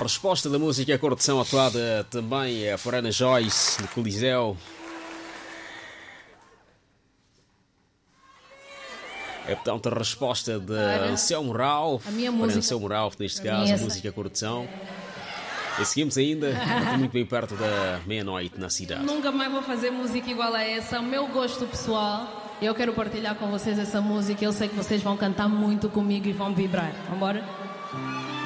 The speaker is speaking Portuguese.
resposta da música, a correção atuada também é por Ana Joyce, no Coliseu. É portanto a resposta de Anselmo Ralph. A minha música. Anselmo Ralph, neste caso, a música, a correção. E seguimos ainda muito bem perto da meia-noite na cidade. Nunca mais vou fazer música igual a essa. O meu gosto pessoal. Eu quero partilhar com vocês essa música. Eu sei que vocês vão cantar muito comigo e vão vibrar. Vambora?